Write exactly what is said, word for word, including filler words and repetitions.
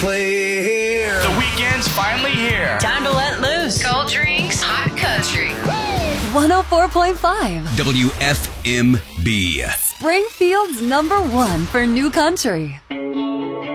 Play here. The weekend's finally here. Time to let loose. Cold drinks, hot country. one oh four point five W F M B. Springfield's number one for new country.